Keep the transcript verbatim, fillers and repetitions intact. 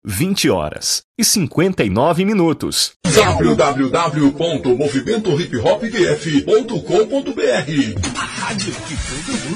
vinte horas e cinquenta e nove minutos. w w w ponto movimento hip hop d f ponto com ponto b r. A rádio que todo mundo